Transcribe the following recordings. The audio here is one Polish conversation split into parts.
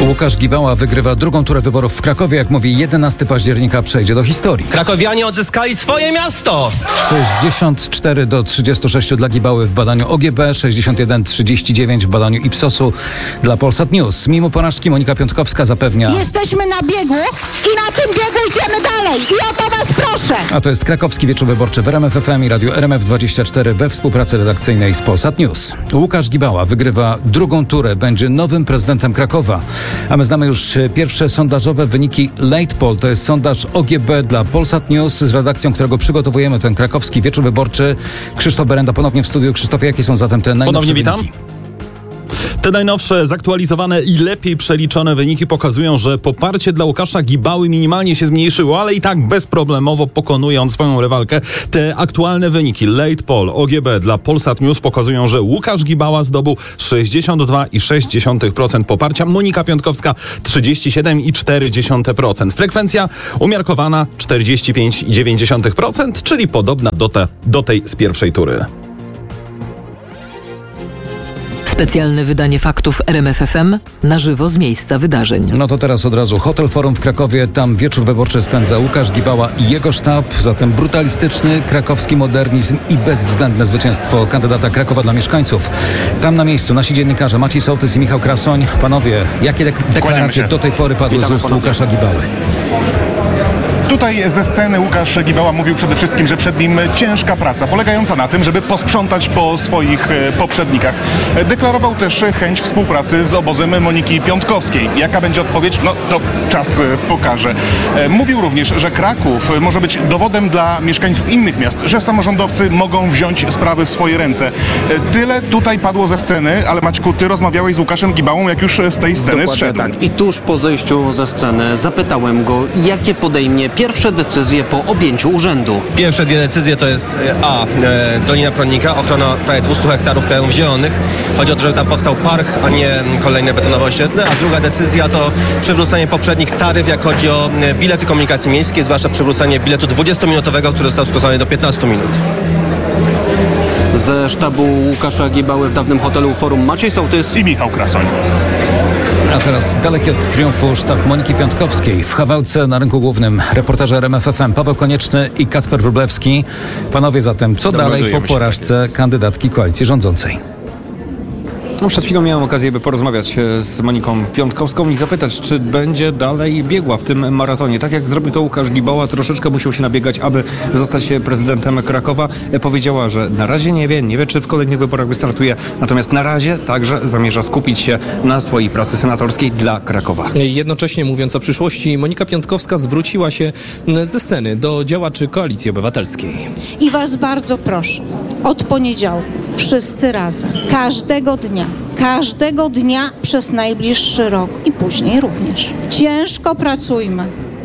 Łukasz Gibała wygrywa drugą turę wyborów w Krakowie. Jak mówi, 11 października przejdzie do historii. Krakowianie odzyskali swoje miasto! 64 do 36 dla Gibały w badaniu OGB, 61-39 w badaniu Ipsosu dla Polsat News. Mimo porażki Monika Piątkowska zapewnia: jesteśmy na biegu i na tym biegu idziemy dalej i o to was proszę. A to jest Krakowski Wieczór Wyborczy w RMF FM i Radio RMF24 we współpracy redakcyjnej z Polsat News. Łukasz Gibała wygrywa drugą turę, będzie nowym prezydentem Krakowa. A my znamy już pierwsze sondażowe wyniki Late Poll. To jest sondaż OGB dla Polsat News, z redakcją którego przygotowujemy ten Krakowski Wieczór Wyborczy. Krzysztof Berenda ponownie w studiu. Krzysztofie, jakie są zatem te najnowsze Ponownie witam. wyniki? Te najnowsze, zaktualizowane i lepiej przeliczone wyniki pokazują, że poparcie dla Łukasza Gibały minimalnie się zmniejszyło, ale i tak bezproblemowo pokonując swoją rywalkę. Te aktualne wyniki Late Poll OGB dla Polsat News pokazują, że Łukasz Gibała zdobył 62,6% poparcia, Monika Piątkowska 37,4%. Frekwencja umiarkowana 45,9%, czyli podobna do tej z pierwszej tury. Specjalne wydanie faktów RMF FM na żywo z miejsca wydarzeń. No to teraz od razu Hotel Forum w Krakowie. Tam wieczór wyborczy spędza Łukasz Gibała i jego sztab. Zatem brutalistyczny krakowski modernizm i bezwzględne zwycięstwo kandydata Krakowa dla mieszkańców. Tam na miejscu nasi dziennikarze Maciej Sołtys i Michał Krasoń. Panowie, jakie deklaracje do tej pory padły z ust Łukasza Gibały? Tutaj ze sceny Łukasz Gibała mówił przede wszystkim, że przed nim ciężka praca, polegająca na tym, żeby posprzątać po swoich poprzednikach. Deklarował też chęć współpracy z obozem Moniki Piątkowskiej. Jaka będzie odpowiedź? No to czas pokaże. Mówił również, że Kraków może być dowodem dla mieszkańców innych miast, że samorządowcy mogą wziąć sprawy w swoje ręce. Tyle tutaj padło ze sceny, ale Maćku, ty rozmawiałeś z Łukaszem Gibałą, jak już z tej sceny zszedł. Tak. I tuż po zejściu ze sceny zapytałem go, jakie podejmie pierwsze decyzje po objęciu urzędu. Pierwsze dwie decyzje to jest Dolina Prądnika, ochrona prawie 200 hektarów terenów zielonych. Chodzi o to, żeby tam powstał park, a nie kolejne betonowe osiedle. A druga decyzja to przywrócenie poprzednich taryf, jak chodzi o bilety komunikacji miejskiej, zwłaszcza przywrócenie biletu 20-minutowego, który został skrócony do 15 minut. Ze sztabu Łukasza Gibały w dawnym hotelu Forum Maciej Sołtys I Michał Krasoń. A teraz daleki od triumfu sztab Moniki Piątkowskiej. W Hawełce na rynku głównym reporterze RMF FM Paweł Konieczny i Kacper Wróblewski. Panowie, zatem co dalej po porażce kandydatki koalicji rządzącej? No, przed chwilą miałem okazję, by porozmawiać z Moniką Piątkowską i zapytać, czy będzie dalej biegła w tym maratonie. Tak jak zrobił to Łukasz Gibała, troszeczkę musiał się nabiegać, aby zostać prezydentem Krakowa. Powiedziała, że na razie nie wie, czy w kolejnych wyborach wystartuje. Natomiast na razie także zamierza skupić się na swojej pracy senatorskiej dla Krakowa. Jednocześnie mówiąc o przyszłości, Monika Piątkowska zwróciła się ze sceny do działaczy Koalicji Obywatelskiej. I was bardzo proszę, od poniedziałku wszyscy razem, każdego dnia przez najbliższy rok i później również. Ciężko pracujmy.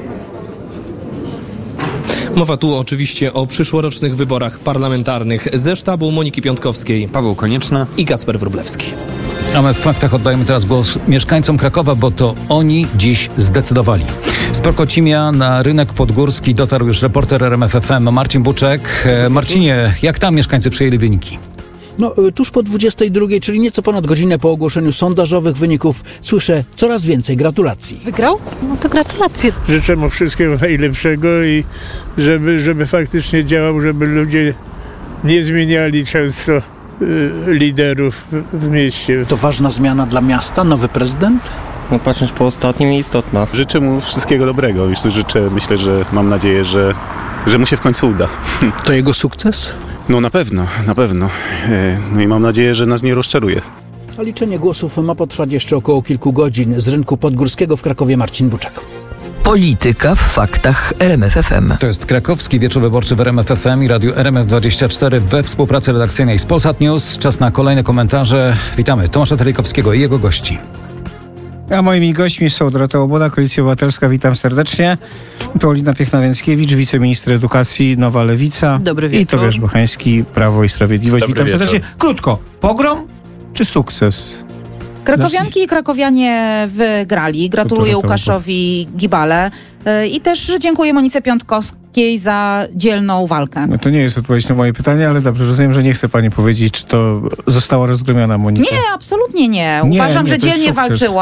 Mowa tu oczywiście o przyszłorocznych wyborach parlamentarnych. Ze sztabu Moniki Piątkowskiej Paweł Konieczny i Kacper Wróblewski. A my w faktach oddajemy teraz głos mieszkańcom Krakowa, bo to oni dziś zdecydowali. Z Prokocimia na rynek podgórski dotarł już reporter RMF FM Marcin Buczek. Marcinie, jak tam mieszkańcy przyjęli wyniki? No, tuż po 22, czyli nieco ponad godzinę po ogłoszeniu sondażowych wyników, słyszę coraz więcej gratulacji. Wygrał? No to gratulacje. Życzę mu wszystkiego najlepszego i żeby faktycznie działał, żeby ludzie nie zmieniali często liderów w mieście. To ważna zmiana dla miasta, nowy prezydent? No, patrząc po ostatnim, istotna. Życzę mu wszystkiego dobrego. Myślę, że mam nadzieję, że mu się w końcu uda. To jego sukces? No na pewno. No i mam nadzieję, że nas nie rozczaruje. A liczenie głosów ma potrwać jeszcze około kilku godzin. Z rynku podgórskiego w Krakowie Marcin Buczek. Polityka w faktach RMF FM. To jest Krakowski Wieczór Wyborczy w RMF FM i Radio RMF24 we współpracy redakcyjnej z Polsat News. Czas na kolejne komentarze. Witamy Tomasza Terlikowskiego i jego gości. A moimi gośćmi są Dorota Łoboda, Koalicja Obywatelska, witam serdecznie. Paulina Piechna-Więckiewicz, wiceminister edukacji, Nowa Lewica. Dobry wieczór. I Tobiasz Bochański, Prawo i Sprawiedliwość. Dobry witam wieczór. serdecznie. Krótko, pogrom czy sukces? Krakowianki i krakowianie wygrali. Gratuluję Łukaszowi Gibale i też dziękuję Monice Piątkowskiej za dzielną walkę. No to nie jest odpowiedź na moje pytanie, ale dobrze, rozumiem, że nie chce pani powiedzieć, czy to została rozgromiona Monika. Nie, absolutnie nie. Uważam, że dzielnie walczyła.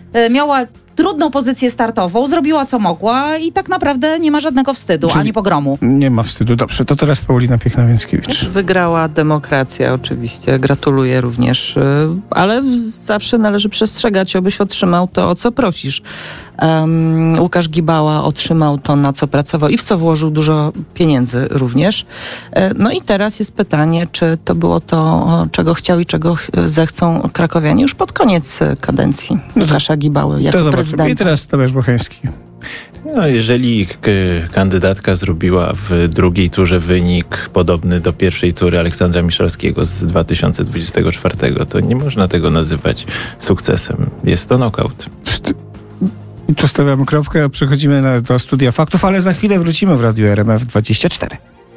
miała trudną pozycję startową, zrobiła co mogła i tak naprawdę nie ma żadnego wstydu, ani pogromu. Nie ma wstydu. Dobrze, to teraz Paulina Piechna-Więckiewicz. Wygrała demokracja oczywiście, gratuluję również, ale zawsze należy przestrzegać, abyś otrzymał to, o co prosisz. Łukasz Gibała otrzymał to, na co pracował i w co włożył dużo pieniędzy również. No i teraz jest pytanie, czy to było to, czego chciał i czego zechcą krakowianie już pod koniec kadencji Łukasza Gibały jako prezydenta. I teraz Tomasz Bocheński. No, jeżeli kandydatka zrobiła w drugiej turze wynik podobny do pierwszej tury Aleksandra Miszalskiego z 2024, to nie można tego nazywać sukcesem. Jest to knockout. I tu stawiamy kropkę, przechodzimy do studia faktów, ale za chwilę wrócimy w Radiu RMF24.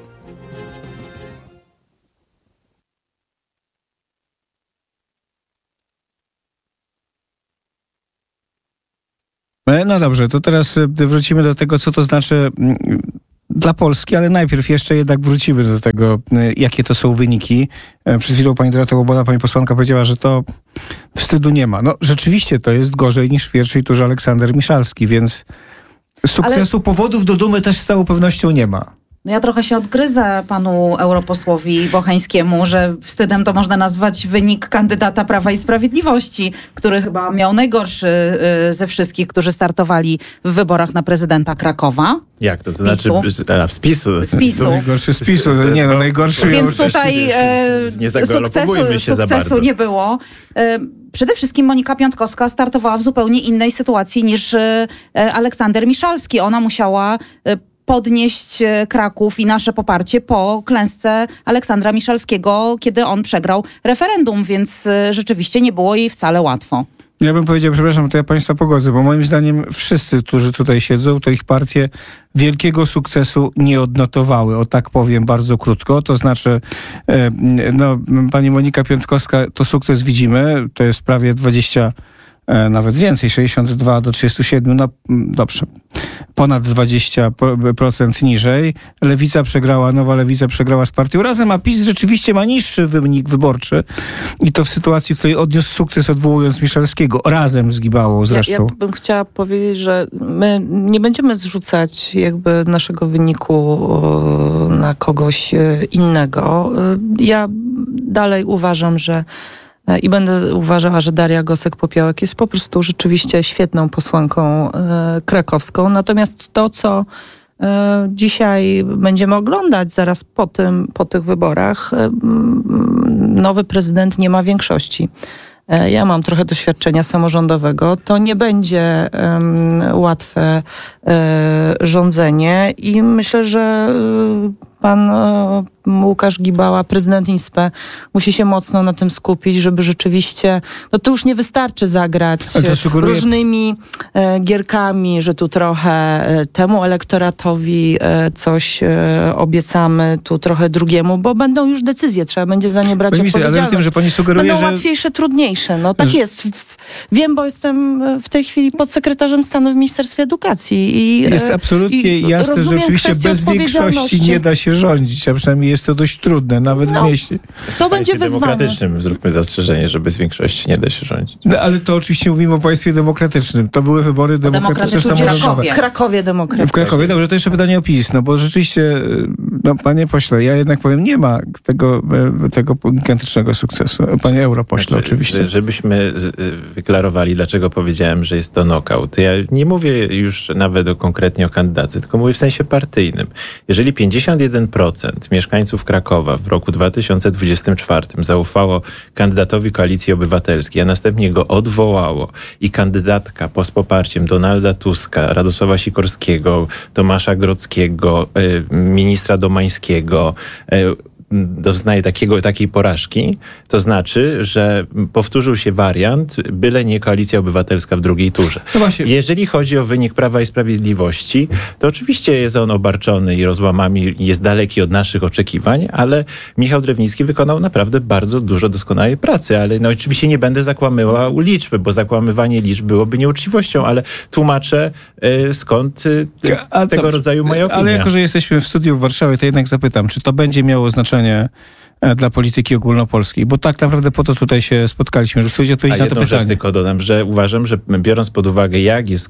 No dobrze, to teraz wrócimy do tego, co to znaczy dla Polski, ale najpierw jeszcze jednak wrócimy do tego, jakie to są wyniki. Przed chwilą pani Dorota Łoboda, pani posłanka powiedziała, że to wstydu nie ma. No rzeczywiście to jest gorzej niż w pierwszej turze Aleksander Miszalski, więc sukcesu, powodów do dumy też z całą pewnością nie ma. No ja trochę się odgryzę panu europosłowi Bocheńskiemu, że wstydem to można nazwać wynik kandydata Prawa i Sprawiedliwości, który chyba miał najgorszy ze wszystkich, którzy startowali w wyborach na prezydenta Krakowa. Jak to? To znaczy z PiS-u. Z PiS-u. Najgorszy z PiS-u, nie no, najgorszy. Więc tutaj sukcesu nie było. Przede wszystkim Monika Piątkowska startowała w zupełnie innej sytuacji niż Aleksander Miszalski. Ona musiała podnieść Kraków i nasze poparcie po klęsce Aleksandra Miszalskiego, kiedy on przegrał referendum, więc rzeczywiście nie było jej wcale łatwo. Ja bym powiedział, przepraszam, to ja państwa pogodzę, bo moim zdaniem wszyscy, którzy tutaj siedzą, to ich partie wielkiego sukcesu nie odnotowały. O tak powiem bardzo krótko. To znaczy, no, pani Monika Piątkowska, to sukces widzimy, to jest prawie 20, nawet więcej, 62 do 37, no dobrze, ponad 20% niżej. Lewica przegrała, Nowa Lewica przegrała z partią Razem, a PiS rzeczywiście ma niższy wynik wyborczy i to w sytuacji, w której odniósł sukces, odwołując Miszalskiego, razem z Gibałą zresztą. Ja bym chciała powiedzieć, że my nie będziemy zrzucać jakby naszego wyniku na kogoś innego. Ja dalej uważam, że i będę uważała, że Daria Gosek-Popiołek jest po prostu rzeczywiście świetną posłanką krakowską. Natomiast to, co dzisiaj będziemy oglądać zaraz po tych wyborach, nowy prezydent nie ma większości. Ja mam trochę doświadczenia samorządowego. To nie będzie łatwe rządzenie i myślę, że pan Łukasz Gibała, prezydent INSPE, musi się mocno na tym skupić, żeby rzeczywiście, no to już nie wystarczy zagrać różnymi gierkami, że tu trochę temu elektoratowi coś obiecamy, tu trochę drugiemu, bo będą już decyzje, trzeba będzie za nie brać odpowiedzialność. Ale wiem, że pani sugeruje, będą łatwiejsze, trudniejsze. No tak jest. Wiem, bo jestem w tej chwili podsekretarzem stanu w Ministerstwie Edukacji. Jest absolutnie jasne, że oczywiście bez większości nie da się rządzić, a przynajmniej jest to dość trudne, nawet w mieście. To będzie wyzwanie. Demokratycznym zróbmy zastrzeżenie, że bez większości nie da się rządzić. No, ale to oczywiście mówimy o państwie demokratycznym. To były wybory demokratyczne samorządowe. W Krakowie demokratyczne. W Krakowie, dobrze, to jeszcze pytanie o PiS, no bo rzeczywiście, no panie pośle, ja jednak powiem, nie ma tego gigantycznego sukcesu. Panie europośle, oczywiście. Żebyśmy wyklarowali, dlaczego powiedziałem, że jest to knockout. Ja nie mówię już nawet konkretnie o kandydacie, tylko mówię w sensie partyjnym. Jeżeli 51% mieszkańców Krakowa w roku 2024 zaufało kandydatowi Koalicji Obywatelskiej, a następnie go odwołało i kandydatka z poparciem Donalda Tuska, Radosława Sikorskiego, Tomasza Grodzkiego, ministra Domańskiego doznaje takiej porażki, to znaczy, że powtórzył się wariant, byle nie Koalicja Obywatelska w drugiej turze. No jeżeli chodzi o wynik Prawa i Sprawiedliwości, to oczywiście jest on obarczony i rozłamami, jest daleki od naszych oczekiwań, ale Michał Drewnicki wykonał naprawdę bardzo dużo doskonałej pracy, ale no oczywiście nie będę zakłamywał liczby, bo zakłamywanie liczb byłoby nieuczciwością, ale tłumaczę skąd tego rodzaju moja opinia. Ale jako, że jesteśmy w studiu w Warszawie, to jednak zapytam, czy to będzie miało znaczenie dla polityki ogólnopolskiej? Bo tak naprawdę po to tutaj się spotkaliśmy, żeby sobie odpowiedzieć na to pytanie. Rzecz tylko dodam, że uważam, że biorąc pod uwagę, jak jest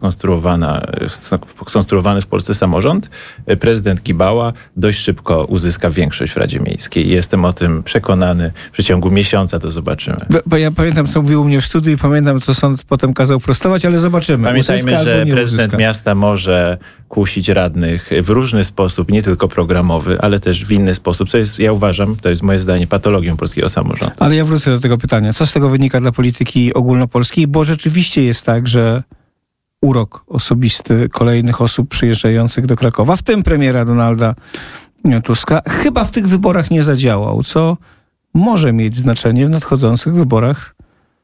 skonstruowany w Polsce samorząd, prezydent Gibała dość szybko uzyska większość w Radzie Miejskiej. Jestem o tym przekonany. W przeciągu miesiąca to zobaczymy. Bo ja pamiętam, co mówił u mnie w studiu i pamiętam, co sąd potem kazał prostować, ale zobaczymy. Pamiętajmy, że prezydent miasta może kusić radnych w różny sposób, nie tylko programowy, ale też w inny sposób, co jest, ja uważam, to jest moje zdanie, patologią polskiego samorządu. Ale ja wrócę do tego pytania. Co z tego wynika dla polityki ogólnopolskiej? Bo rzeczywiście jest tak, że urok osobisty kolejnych osób przyjeżdżających do Krakowa, w tym premiera Donalda Tuska, chyba w tych wyborach nie zadziałał, co może mieć znaczenie w nadchodzących wyborach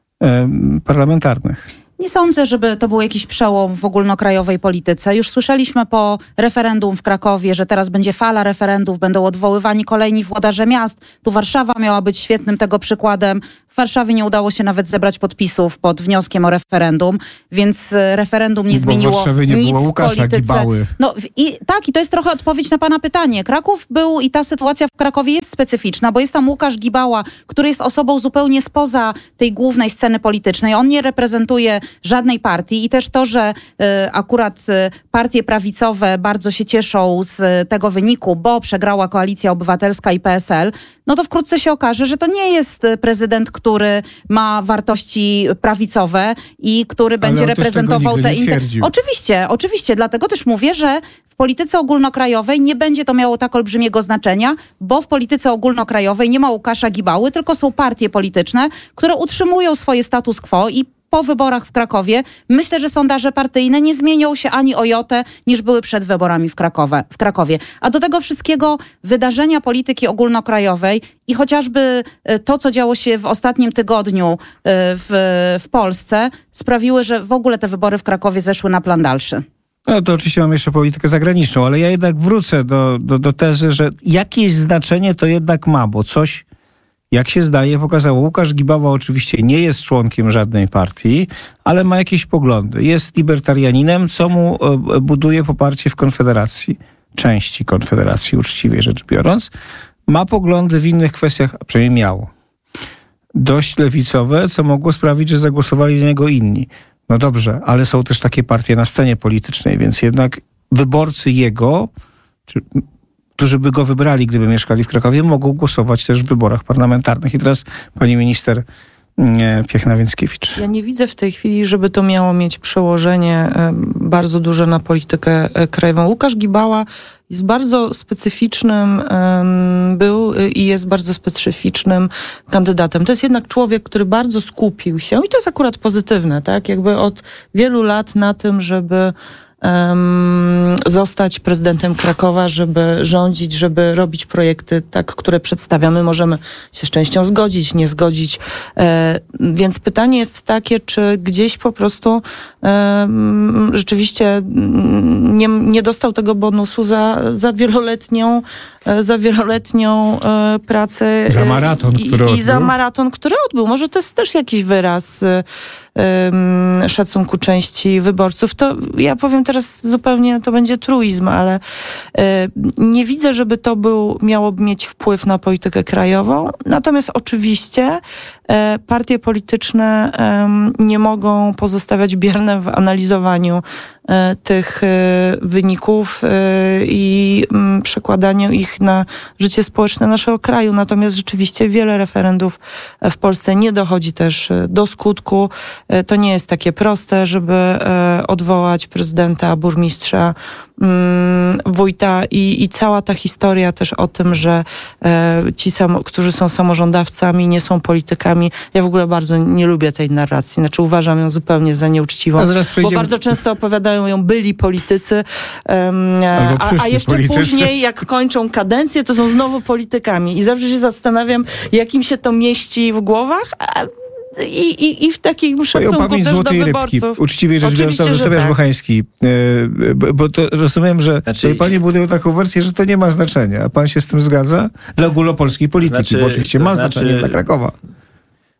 parlamentarnych. Nie sądzę, żeby to był jakiś przełom w ogólnokrajowej polityce. Już słyszeliśmy po referendum w Krakowie, że teraz będzie fala referendów, będą odwoływani kolejni włodarze miast. Tu Warszawa miała być świetnym tego przykładem. W Warszawie nie udało się nawet zebrać podpisów pod wnioskiem o referendum, więc referendum nie zmieniło w Warszawie nie nic było Łukasza w polityce. Gibały. No i to jest trochę odpowiedź na pana pytanie. Kraków był i ta sytuacja w Krakowie jest specyficzna, bo jest tam Łukasz Gibała, który jest osobą zupełnie spoza tej głównej sceny politycznej. On nie reprezentuje żadnej partii i też to, że akurat partie prawicowe bardzo się cieszą z tego wyniku, bo przegrała Koalicja Obywatelska i PSL, no to wkrótce się okaże, że to nie jest prezydent, który ma wartości prawicowe i który będzie reprezentował te interesy. Oczywiście, dlatego też mówię, że w polityce ogólnokrajowej nie będzie to miało tak olbrzymiego znaczenia, bo w polityce ogólnokrajowej nie ma Łukasza Gibały, tylko są partie polityczne, które utrzymują swoje status quo i po wyborach w Krakowie myślę, że sondaże partyjne nie zmienią się ani o jotę, niż były przed wyborami w Krakowie. A do tego wszystkiego wydarzenia polityki ogólnokrajowej i chociażby to, co działo się w ostatnim tygodniu w Polsce, sprawiły, że w ogóle te wybory w Krakowie zeszły na plan dalszy. No to oczywiście mam jeszcze politykę zagraniczną, ale ja jednak wrócę do tezy, że jakieś znaczenie to jednak ma, bo coś, jak się zdaje, pokazało. Łukasz Gibała oczywiście nie jest członkiem żadnej partii, ale ma jakieś poglądy. Jest libertarianinem, co mu buduje poparcie w Konfederacji. Części Konfederacji, uczciwie rzecz biorąc. Ma poglądy w innych kwestiach, a przynajmniej miało. Dość lewicowe, co mogło sprawić, że zagłosowali na niego inni. No dobrze, ale są też takie partie na scenie politycznej, więc jednak wyborcy jego, którzy by go wybrali, gdyby mieszkali w Krakowie, mogą głosować też w wyborach parlamentarnych. I teraz pani minister Piechna-Więckiewicz. Ja nie widzę w tej chwili, żeby to miało mieć przełożenie bardzo duże na politykę krajową. Łukasz Gibała jest bardzo specyficznym, był i jest bardzo specyficznym kandydatem. To jest jednak człowiek, który bardzo skupił się, i to jest akurat pozytywne, tak? Jakby od wielu lat na tym, żeby zostać prezydentem Krakowa, żeby rządzić, żeby robić projekty, tak, które przedstawiamy. Możemy się z częścią zgodzić, nie zgodzić. Więc pytanie jest takie, czy gdzieś po prostu rzeczywiście nie dostał tego bonusu za wieloletnią pracę. Za maraton, który odbył. I za maraton, który odbył. Może to jest też jakiś wyraz szacunku części wyborców. To ja powiem teraz zupełnie, to będzie truizm, ale nie widzę, żeby to miałoby mieć wpływ na politykę krajową. Natomiast oczywiście partie polityczne nie mogą pozostawiać bierne w analizowaniu tych wyników i przekładaniu ich na życie społeczne naszego kraju. Natomiast rzeczywiście wiele referendów w Polsce nie dochodzi też do skutku. To nie jest takie proste, żeby odwołać prezydenta, burmistrza, wójta i cała ta historia też o tym, że ci, którzy są samorządowcami, nie są politykami. Ja w ogóle bardzo nie lubię tej narracji. Znaczy uważam ją zupełnie za nieuczciwą, bo bardzo często opowiadają ją byli politycy, a jeszcze później, jak kończą kadencję, to są znowu politykami. I zawsze się zastanawiam, jakim się to mieści w głowach, i w takim szacunku też do wyborców. Uczciwie rzecz biorąc, Tobiasz Bochański. Bo to rozumiem, że pani budują taką wersję, że to nie ma znaczenia. A pan się z tym zgadza? Dla ogólnopolskiej polityki, bo oczywiście ma znaczenie dla Krakowa.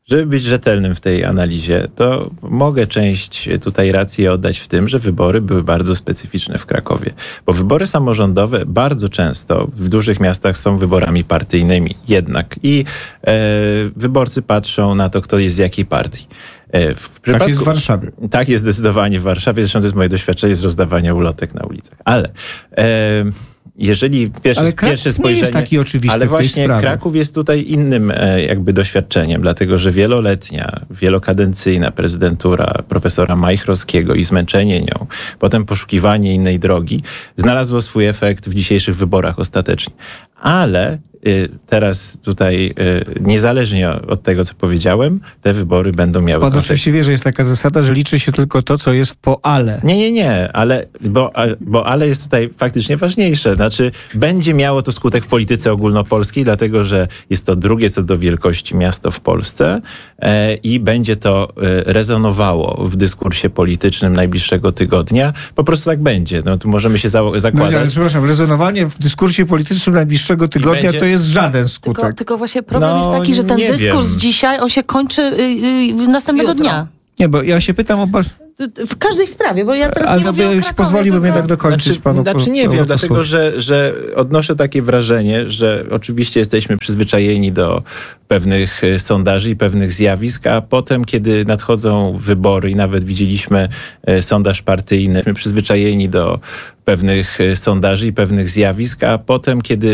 żeby być rzetelnym w tej analizie, to mogę część tutaj racji oddać w tym, że wybory były bardzo specyficzne w Krakowie. Bo wybory samorządowe bardzo często w dużych miastach są wyborami partyjnymi jednak. I wyborcy patrzą na to, kto jest z jakiej partii. Tak jest w Warszawie. Tak jest zdecydowanie w Warszawie. Zresztą to jest moje doświadczenie z rozdawania ulotek na ulicach. Ale jeżeli pierwsze spojrzenie... nie jest taki oczywisty ale w tej właśnie sprawie. Kraków jest tutaj innym jakby doświadczeniem, dlatego że wieloletnia, wielokadencyjna prezydentura profesora Majchrowskiego i zmęczenie nią, potem poszukiwanie innej drogi, znalazło swój efekt w dzisiejszych wyborach ostatecznie. Ale teraz tutaj, niezależnie od tego, co powiedziałem, te wybory będą miały Pan oczywiście wie, że jest taka zasada, że liczy się tylko to, co jest po ale. Nie, ale, bo ale jest tutaj faktycznie ważniejsze. Znaczy, będzie miało to skutek w polityce ogólnopolskiej, dlatego, że jest to drugie co do wielkości miasto w Polsce i będzie to rezonowało w dyskursie politycznym najbliższego tygodnia. Po prostu tak będzie. No, tu możemy się zakładać. No, ale przepraszam, rezonowanie w dyskursie politycznym najbliższego tygodnia to jest żaden skutek. Tylko właśnie problem jest taki, że ten dyskurs dzisiaj, on się kończy następnego dnia. Nie, bo ja się pytam o... W każdej sprawie, bo ja teraz nie mówię o Krakowie. Pozwoliłbym jednak dokończyć panu. Nie wiem, dlatego że odnoszę takie wrażenie, że oczywiście jesteśmy przyzwyczajeni do pewnych sondaży i pewnych zjawisk, a potem, kiedy nadchodzą wybory i nawet widzieliśmy sondaż partyjny, przyzwyczajeni do pewnych sondaży i pewnych zjawisk, a potem, kiedy